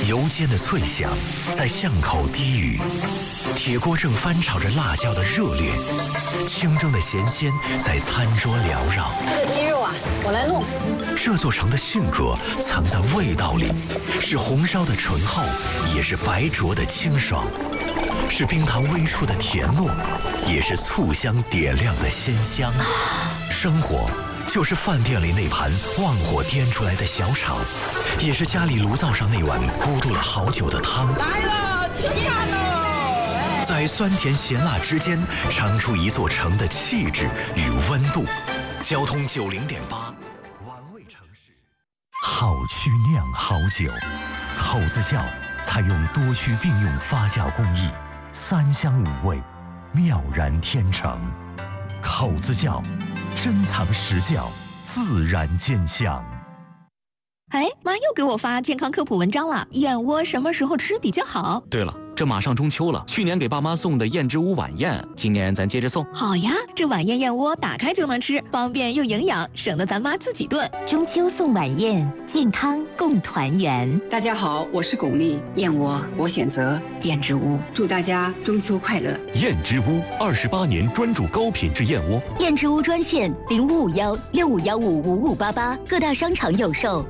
油煎的脆响在巷口低语，铁锅正翻炒着辣椒的热烈，清蒸的咸鲜在餐桌缭绕。 这个鸡肉啊，我来弄。 这座城的性格藏在味道里，是红烧的醇厚，也是白灼的清爽，是冰糖微出的甜糯，也是醋香点亮的鲜香。生活就是饭店里那盘旺火颠出来的小炒，也是家里炉灶上那碗咕嘟了好久的汤。 来了，吃饭喽！ 在酸甜咸辣之间，尝出一座城的气质与温度。交通90.8，晚味城市。好曲酿好酒，口子窖采用多区并用发酵工艺，3香5味，妙然天成。口子窖，珍藏实窖，自然见香。 哎，妈又给我发健康科普文章了，燕窝什么时候吃比较好？ 对了，这马上中秋了，去年给爸妈送的燕之屋晚宴，今年咱接着送。 好呀，这晚宴燕窝打开就能吃，方便又营养，省得咱妈自己炖。 中秋送晚宴，健康共团圆。 大家好，我是巩俐，燕窝我选择燕之屋，祝大家中秋快乐。 燕之屋28年专注高品质燕窝。 燕之屋专线0551651588，各大商场有售。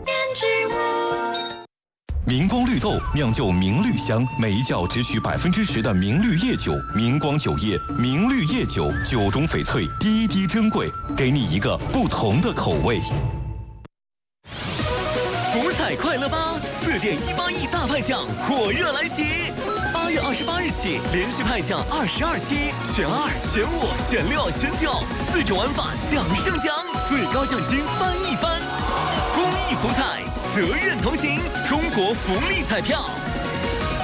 明光绿豆酿就明绿香，每一窖只取10%的明绿叶酒，明光酒业明绿叶酒，酒中翡翠，滴滴珍贵，给你一个不同的口味。 福彩快乐吧，4.18亿大派奖火热来袭！8月28日起，连续派奖22期，选2、选5、选6、选9，4种玩法奖胜奖，最高奖金翻一番。公益福彩，责任同行，中国福利彩票。